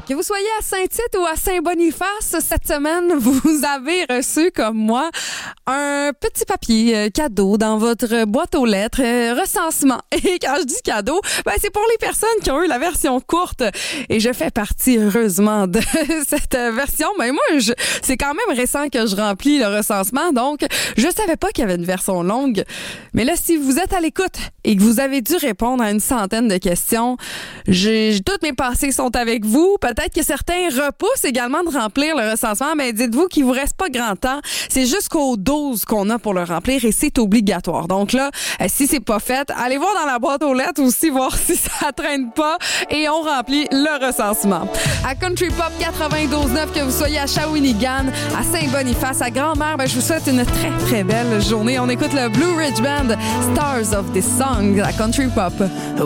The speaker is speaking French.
Que vous soyez à Saint-Tite ou à Saint-Boniface, cette semaine, vous avez reçu, comme moi, un petit papier cadeau dans votre boîte aux lettres, recensement. Et quand je dis cadeau, c'est pour les personnes qui ont eu la version courte. Et je fais partie, heureusement, de cette version. Mais moi, c'est quand même récent que je remplis le recensement, donc je savais pas qu'il y avait une version longue. Mais là, si vous êtes à l'écoute et que vous avez dû répondre à une centaine de questions, toutes mes pensées sont avec vous. Peut-être que certains repoussent également de remplir le recensement, mais dites-vous qu'il vous reste pas grand temps. C'est jusqu'au 12 qu'on a pour le remplir et c'est obligatoire. Donc là, si c'est pas fait, allez voir dans la boîte aux lettres aussi, voir si ça traîne pas et on remplit le recensement. À Country Pop 92.9, que vous soyez à Shawinigan, à Saint-Boniface, à Grand-Mère, je vous souhaite une très, très belle journée. On écoute le Blue Ridge Band, Stars of this Song, à Country Pop.